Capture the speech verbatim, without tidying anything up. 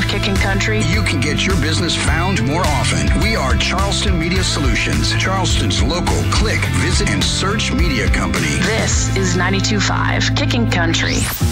Kicking Country, you can get your business found more often. We are Charleston Media Solutions, Charleston's local click, visit, and search media company. This is ninety-two point five Kicking Country.